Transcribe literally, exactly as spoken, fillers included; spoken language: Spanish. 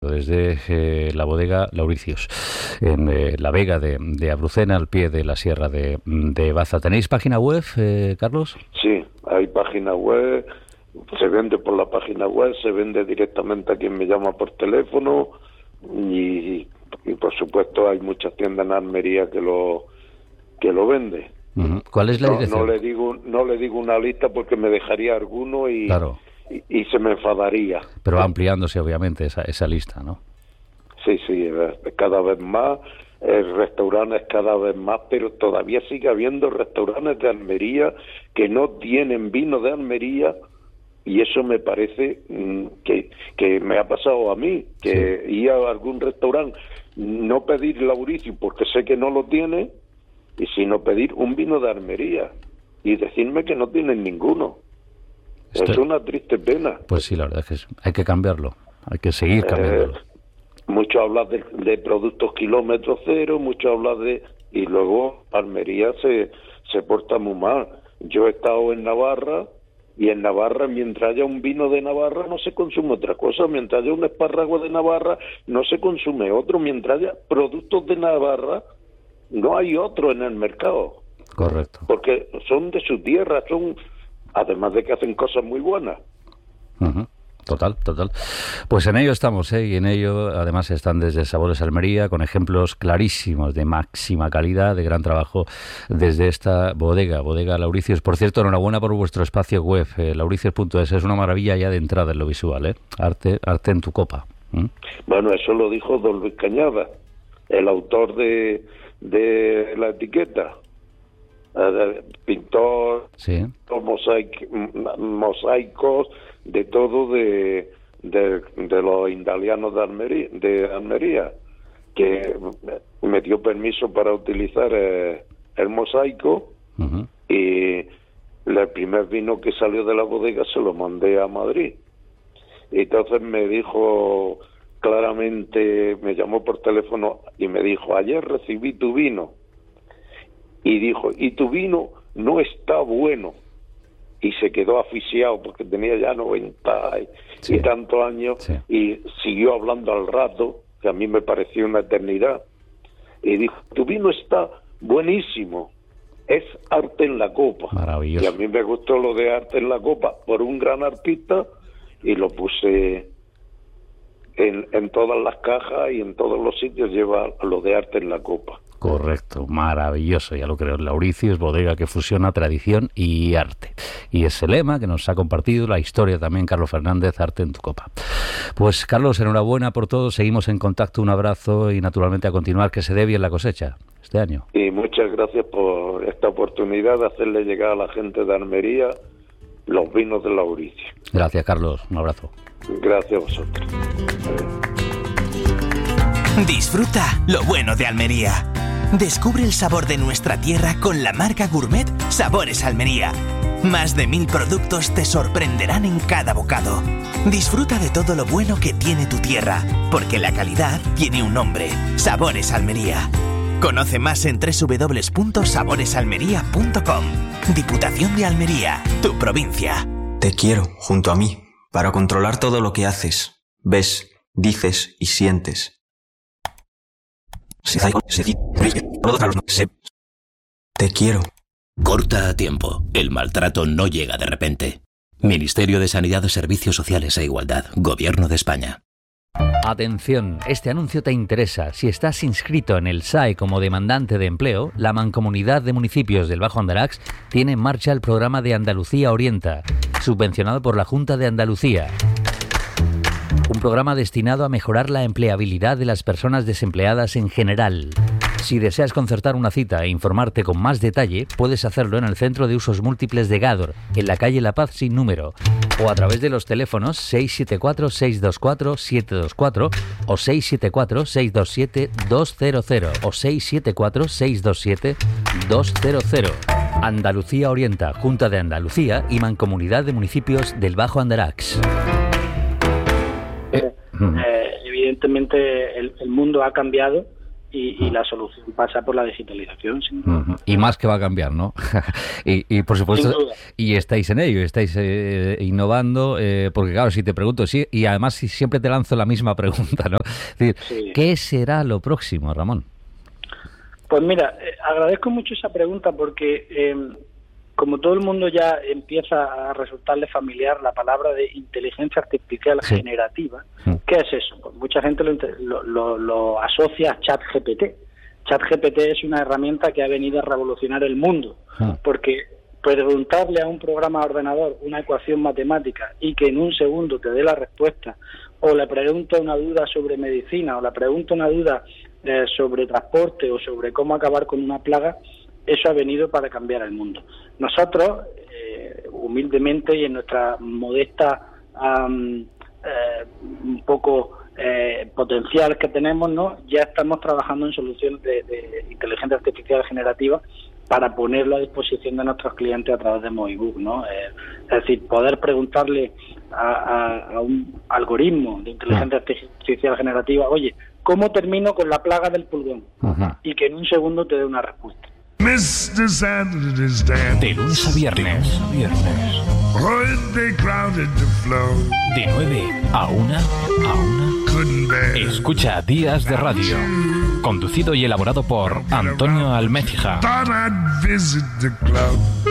desde eh, la bodega Lauricios, en eh, la Vega de, de Abrucena, al pie de la Sierra de, de Baza. ¿Tenéis página web, eh, Carlos? Sí, hay página web, se vende por la página web, se vende directamente a quien me llama por teléfono y, y por supuesto hay muchas tiendas en Almería que lo que lo vende. Uh-huh. ¿Cuál es la no, dirección? No le digo, no le digo una lista porque me dejaría alguno y... Claro. Y, y se me enfadaría. Pero va ampliándose, obviamente, esa, esa lista, ¿no? Sí, sí, cada vez más, el restaurantes cada vez más, pero todavía sigue habiendo restaurantes de Almería que no tienen vino de Almería, y eso me parece mmm, que, que me ha pasado a mí, que sí. Ir a algún restaurante, no pedir Lauricio porque sé que no lo tiene, y sino pedir un vino de Almería y decirme que no tienen ninguno. Esto es una triste pena. Pues sí, la verdad es que es, hay que cambiarlo, hay que seguir cambiándolo. Eh, mucho hablar de, de productos kilómetro cero, mucho hablar de... Y luego Almería se, se porta muy mal. Yo he estado en Navarra, y en Navarra, mientras haya un vino de Navarra, no se consume otra cosa. Mientras haya un espárrago de Navarra, no se consume otro. Mientras haya productos de Navarra, no hay otro en el mercado. Correcto. Porque son de su tierra, son... Además de que hacen cosas muy buenas. Uh-huh. Total, total. Pues en ello estamos, ¿eh? Y en ello además están desde Sabores Almería, con ejemplos clarísimos de máxima calidad, de gran trabajo desde esta bodega, bodega Lauricios. Por cierto, enhorabuena por vuestro espacio web, eh, lauricios punto es. Es una maravilla ya de entrada en lo visual, ¿eh? Arte, arte en tu copa. ¿Mm? Bueno, eso lo dijo don Luis Cañada, el autor de, de la etiqueta. Uh, pintor, sí. mosaic, mosaicos, de todo de, de, de los indalianos de Almería, de Almería, que me dio permiso para utilizar eh, el mosaico. Uh-huh. Y el primer vino que salió de la bodega se lo mandé a Madrid. Y entonces me dijo claramente, me llamó por teléfono y me dijo: ayer recibí tu vino. Y dijo, y tu vino no está bueno. Y se quedó asfixiado porque tenía ya noventa y, sí. y tantos años, sí. Y siguió hablando al rato, que a mí me pareció una eternidad. Y dijo, tu vino está buenísimo, es arte en la copa. Maravilloso. Y a mí me gustó lo de arte en la copa por un gran artista, y lo puse en, en todas las cajas y en todos los sitios lleva lo de arte en la copa. Correcto, maravilloso, ya lo creo. Lauricios, bodega que fusiona tradición y arte. Y ese lema que nos ha compartido la historia también Carlos Fernández, arte en tu copa. Pues Carlos, enhorabuena por todo, seguimos en contacto, un abrazo y naturalmente a continuar, que se dé bien la cosecha este año. Y muchas gracias por esta oportunidad de hacerle llegar a la gente de Almería los vinos de Lauricio. Gracias, Carlos, un abrazo. Gracias a vosotros. Disfruta lo bueno de Almería. Descubre el sabor de nuestra tierra con la marca gourmet Sabores Almería. Más de mil productos te sorprenderán en cada bocado. Disfruta de todo lo bueno que tiene tu tierra, porque la calidad tiene un nombre: Sabores Almería. Conoce más en doble u doble u doble u punto sabores almería punto com. Diputación de Almería, tu provincia. Te quiero junto a mí, para controlar todo lo que haces, ves, dices y sientes. Te quiero. Corta a tiempo. El maltrato no llega de repente. Ministerio de Sanidad, Servicios Sociales e Igualdad. Gobierno de España. Atención, este anuncio te interesa. Si estás inscrito en el S A E como demandante de empleo, la Mancomunidad de Municipios del Bajo Andarax tiene en marcha el programa de Andalucía Orienta, subvencionado por la Junta de Andalucía. Un programa destinado a mejorar la empleabilidad de las personas desempleadas en general. Si deseas concertar una cita e informarte con más detalle, puedes hacerlo en el Centro de Usos Múltiples de Gádor, en la calle La Paz sin número, o a través de los teléfonos seis siete cuatro, seis dos cuatro, siete dos cuatro o seis siete cuatro, seis dos siete, dos cero cero o seis siete cuatro, seis dos siete, dos cero cero. Andalucía Orienta, Junta de Andalucía y Mancomunidad de Municipios del Bajo Andarax. Eh, evidentemente el, el mundo ha cambiado y, y la solución pasa por la digitalización. Sin duda. Uh-huh. Y más que va a cambiar, ¿no? y, y por supuesto, y estáis en ello, estáis eh, innovando, eh, porque claro, si te pregunto, sí, y además si siempre te lanzo la misma pregunta, ¿no? Es decir, sí. ¿Qué será lo próximo, Ramón? Pues mira, eh, agradezco mucho esa pregunta porque eh, como todo el mundo ya empieza a resultarle familiar la palabra de inteligencia artificial sí. generativa, sí. ¿qué es eso? Pues mucha gente lo, lo, lo, lo asocia a ChatGPT. ChatGPT es una herramienta que ha venido a revolucionar el mundo, sí. porque preguntarle a un programa de ordenador una ecuación matemática y que en un segundo te dé la respuesta, o le pregunto una duda sobre medicina, o le pregunto una duda eh, sobre transporte o sobre cómo acabar con una plaga, eso ha venido para cambiar el mundo. Nosotros, eh, humildemente y en nuestra modesta um, eh, un poco eh, potencial que tenemos, ¿no? Ya estamos trabajando en soluciones de, de inteligencia artificial generativa para ponerlo a disposición de nuestros clientes a través de Movibook, ¿no? Eh, es decir, poder preguntarle a, a, a un algoritmo de inteligencia artificial generativa, oye, ¿cómo termino con la plaga del pulgón? Uh-huh. Y que en un segundo te dé una respuesta. De lunes a viernes, viernes. De nueve a una, a una. Escucha Días de Radio. Conducido y elaborado por Antonio Almécija.